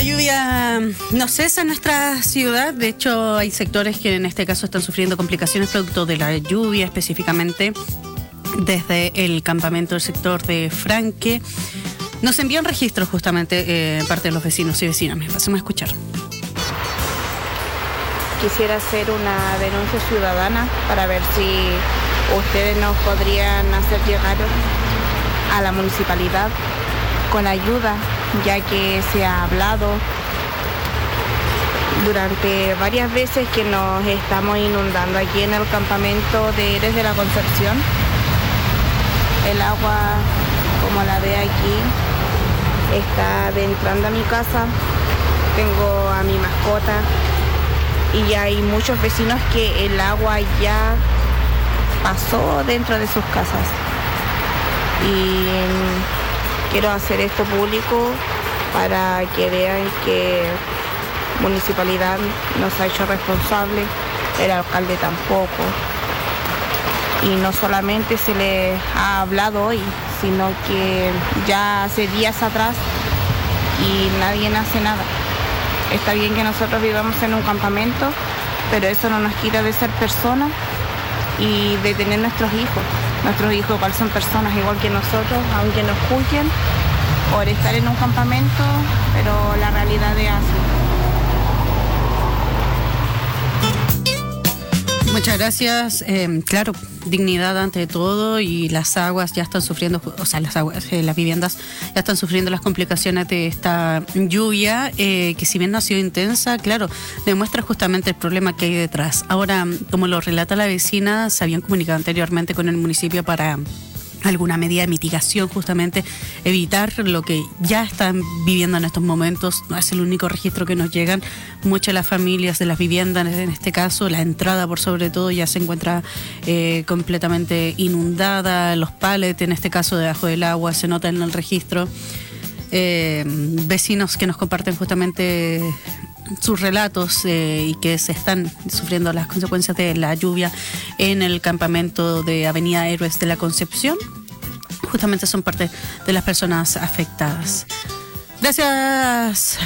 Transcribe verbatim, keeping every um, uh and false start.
lluvia no cesa en nuestra ciudad. De hecho, hay sectores que en este caso están sufriendo complicaciones producto de la lluvia, específicamente desde el campamento del sector de Franque. Nos envían registros justamente eh, parte de los vecinos y vecinas. Me pasemos a escuchar. Quisiera hacer una denuncia ciudadana para ver si ustedes nos podrían hacer llegar a la municipalidad con ayuda, ya que se ha hablado durante varias veces que nos estamos inundando aquí en el campamento de Eres de la Concepción. El agua, como la ve aquí, está adentrando a mi casa. Tengo a mi mascota y ya hay muchos vecinos que el agua ya pasó dentro de sus casas. Y quiero hacer esto público para que vean que la municipalidad nos ha hecho responsable, el alcalde tampoco. Y no solamente se le ha hablado hoy, sino que ya hace días atrás y nadie hace nada. Está bien que nosotros vivamos en un campamento, pero eso no nos quita de ser personas y de tener nuestros hijos. Nuestros hijos igual son personas igual que nosotros, aunque nos juzguen por estar en un campamento, pero la realidad es así. Muchas gracias. Eh, claro, dignidad ante todo, y las aguas ya están sufriendo, o sea, las aguas, eh, las viviendas ya están sufriendo las complicaciones de esta lluvia, eh, que si bien no ha sido intensa, claro, demuestra justamente el problema que hay detrás. Ahora, como lo relata la vecina, se habían comunicado anteriormente con el municipio para alguna medida de mitigación, justamente evitar lo que ya están viviendo en estos momentos. No es el único registro que nos llegan. Muchas de las familias de las viviendas, en este caso, la entrada por sobre todo ya se encuentra eh, completamente inundada. Los palets, en este caso, debajo del agua, se nota en el registro. Eh, vecinos que nos comparten justamente sus relatos eh, y que se están sufriendo las consecuencias de la lluvia en el campamento de Avenida Héroes de la Concepción. Justamente son parte de las personas afectadas. Gracias.